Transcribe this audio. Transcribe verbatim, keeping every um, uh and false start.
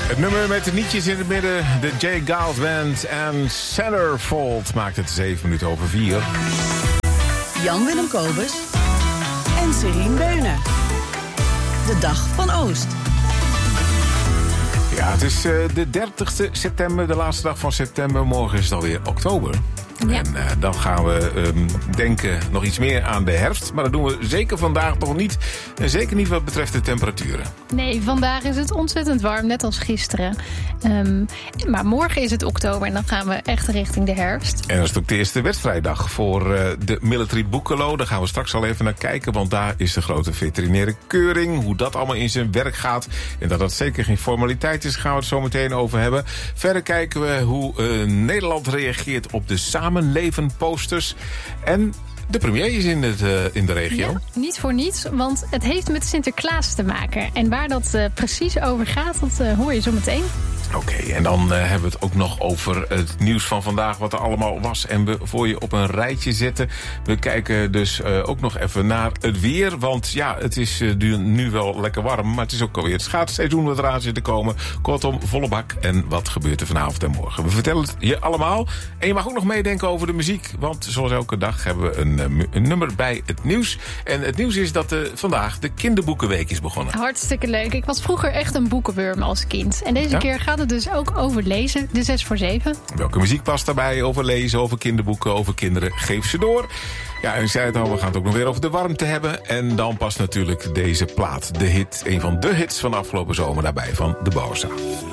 Het nummer met de nietjes in het midden. De J. Giles Band en Centerfold maakt het zeven minuten over vier. Jan-Willem Kobus en Serien Beunen. De Dag van Oost. Ja, het is uh, de dertigste september, de laatste dag van september. Morgen is het alweer oktober. Ja. En uh, dan gaan we um, denken nog iets meer aan de herfst. Maar dat doen we zeker vandaag nog niet. En zeker niet wat betreft de temperaturen. Nee, vandaag is het ontzettend warm, net als gisteren. Um, maar morgen is het oktober en dan gaan we echt richting de herfst. En dat is ook de eerste wedstrijddag voor uh, de Military Boekelo. Daar gaan we straks al even naar kijken. Want daar is de grote veterinaire keuring. Hoe dat allemaal in zijn werk gaat. En dat dat zeker geen formaliteit is, gaan we het zo meteen over hebben. Verder kijken we hoe uh, Nederland reageert op de Samenleven posters. En de premier is in, het, uh, in de regio. Ja, niet voor niets, want het heeft met Sinterklaas te maken. En waar dat uh, precies over gaat, dat uh, hoor je zo meteen. Oké, okay, en dan uh, hebben we het ook nog over het nieuws van vandaag, wat er allemaal was. En we voor je op een rijtje zetten. We kijken dus uh, ook nog even naar het weer. Want ja, het is uh, nu wel lekker warm, maar het is ook alweer het schaatsseizoen wat eraan zit te komen. Kortom, volle bak. En wat gebeurt er vanavond en morgen? We vertellen het je allemaal. En je mag ook nog meedenken over de muziek. Want zoals elke dag hebben we een, een nummer bij het nieuws. En het nieuws is dat uh, vandaag de kinderboekenweek is begonnen. Hartstikke leuk. Ik was vroeger echt een boekenwurm als kind. En deze ja? keer gaat het dus ook over lezen, de zes voor zeven. Welke muziek past daarbij? Over lezen, over kinderboeken, over kinderen. Geef ze door. Ja, en ik zei het al, we gaan het ook nog weer over de warmte hebben. En dan past natuurlijk deze plaat, de hit, een van de hits van de afgelopen zomer daarbij van de Bouwza.